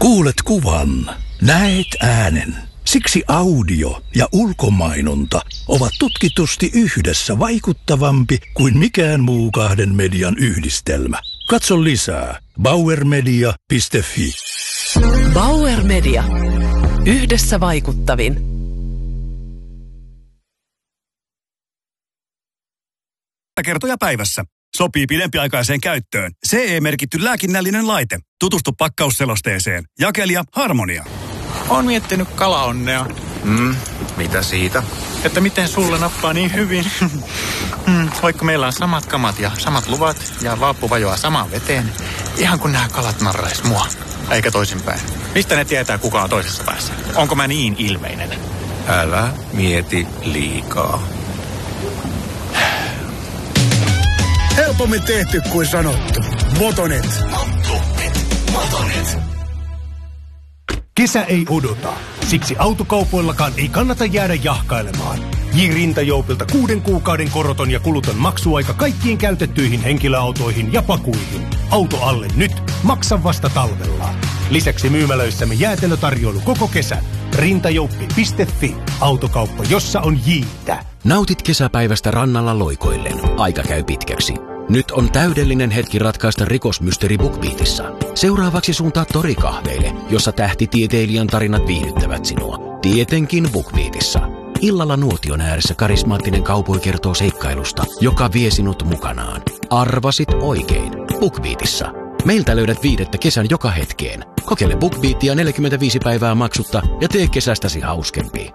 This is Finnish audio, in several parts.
Kuulet kuvan, näet äänen. Siksi audio ja ulkomainonta ovat tutkitusti yhdessä vaikuttavampi kuin mikään muu kahden median yhdistelmä. Katso lisää bauermedia.fi. Bauer Media. Yhdessä vaikuttavin. Kertoja päivässä. Sopii pidempiaikaiseen käyttöön. CE-merkitty lääkinnällinen laite. Tutustu pakkausselosteeseen. Jakelija Harmonia. Oon miettinyt kalaonnea. Mitä siitä? Että miten sulle nappaa niin hyvin. Vaikka meillä on samat kamat ja samat luvat ja vaappu vajoaa samaan veteen. Ihan kun nämä kalat narrais mua. Eikä toisinpäin. Mistä ne tietää, kuka on toisessa päässä? Onko mä niin ilmeinen? Älä mieti liikaa. Helpommin tehty kuin sanottu. Motonet. Kesä ei odota. Siksi autokaupoillakaan ei kannata jäädä jahkailemaan. J-Rintajoupilta 6 kuukauden koroton ja kuluton maksuaika kaikkiin käytettyihin henkilöautoihin ja pakuihin. Auto alle nyt, maksa vasta talvella. Lisäksi myymälöissämme jäätelötarjoilu koko kesän. Rintajouppi.fi. Autokauppa, jossa on J:tä. Nautit kesäpäivästä rannalla loikoillen. Aika käy pitkäksi. Nyt on täydellinen hetki ratkaista rikosmysteeri BookBeatissa. Seuraavaksi suuntaa torikahveille, jossa tähtitieteilijän tarinat viihdyttävät sinua. Tietenkin BookBeatissa. Illalla nuotion ääressä karismaattinen kaupoi kertoo seikkailusta, joka vie sinut mukanaan. Arvasit oikein. BookBeatissa. Meiltä löydät viidettä kesän joka hetkeen. Kokeile BookBeatia 45 päivää maksutta ja tee kesästäsi hauskempi.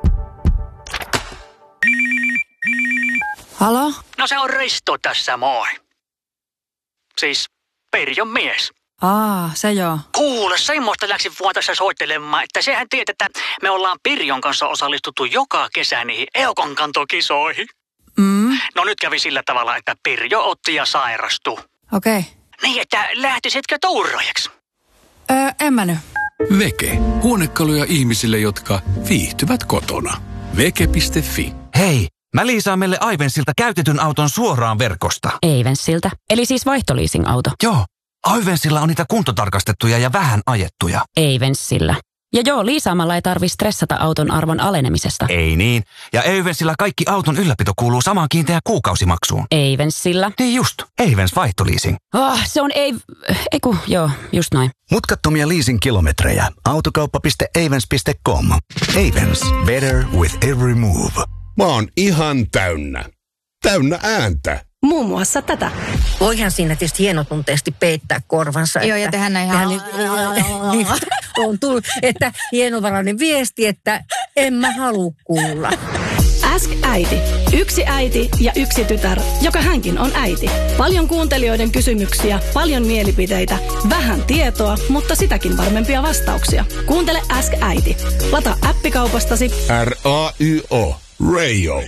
Halo? No se on Risto tässä, moi. Siis Perjon mies. Se joo. Kuule, semmoista läksin vaan tässä soittelemaan, että sehän tiedät, että me ollaan Pirjon kanssa osallistuttu joka kesä niihin Eukonkantokisoihin. No nyt kävi sillä tavalla, että Pirjo otti ja sairastui. Okei. Niin, että lähtisitkö tuuraajaksi? En mä nyt. Veke. Huonekaluja ihmisille, jotka viihtyvät kotona. Veke.fi. Hei, mä liisaan meille Aivensilta käytetyn auton suoraan verkosta. Aivensilta? Eli siis vaihtoliising-auto? Joo. Aivensilla on niitä kuntotarkastettuja ja vähän ajettuja. Aivensillä. Ja joo, liisaamalla ei tarvi stressata auton arvon alenemisesta. Ei niin. Ja Aivensilla kaikki auton ylläpito kuuluu samaan kiinteään kuukausimaksuun. Aivensillä? Niin just. Aivens vaihtoliising. Se on joo, just noin. Mutkattomia leasing-kilometrejä. Autokauppa.avens.com. Avens. Better with every move. Mä oon ihan täynnä. Täynnä ääntä. Muun muassa tätä. Voihan siinä tietysti hienotunteesti peittää korvansa. Joo, ja tehdään näin ihan... On tullut, että hienovarainen viesti, että en mä halua kuulla. Ask äiti. Yksi äiti ja yksi tytär, joka hänkin on äiti. Paljon kuuntelijoiden kysymyksiä, paljon mielipiteitä, vähän tietoa, mutta sitäkin varmempia vastauksia. Kuuntele Ask äiti. Lataa appikaupastasi RAYO. Rayo.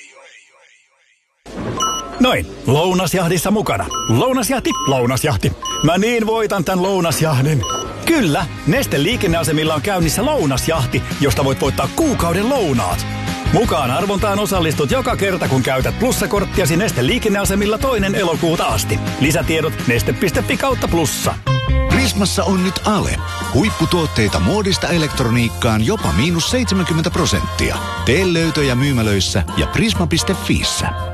Noin, lounasjahdissa mukana. Lounasjahti, lounasjahti. Mä niin voitan tän lounasjahdin. Kyllä, Neste liikenneasemilla on käynnissä lounasjahti, josta voit voittaa kuukauden lounaat. Mukaan arvontaan osallistut joka kerta, kun käytät plussakorttiasi Neste liikenneasemilla 2. elokuuta asti. Lisätiedot neste.fi/plussa. Prismassa on nyt ale. Huipputuotteita muodista elektroniikkaan jopa -70%. Tee löytöjä myymälöissä ja prisma.fiissä.